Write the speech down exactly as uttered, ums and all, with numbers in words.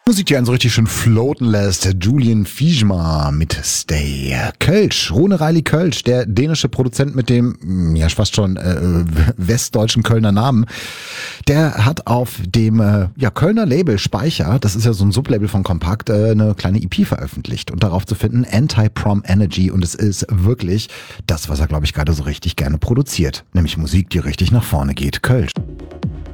Musik, die einen so richtig schön floaten lässt. Julian Fischma mit Stay. Kölsch, Rune Reilly Kölsch, der dänische Produzent mit dem, ja fast schon äh, westdeutschen Kölner Namen, der hat auf dem äh, ja, Kölner Label Speicher, das ist ja so ein Sublabel von Kompakt, äh, eine kleine E P veröffentlicht und darauf zu finden Anti-Prom Energy, und es ist wirklich das, was er, glaube ich, gerade so richtig gerne produziert, nämlich Musik, die richtig nach vorne geht. Kölsch.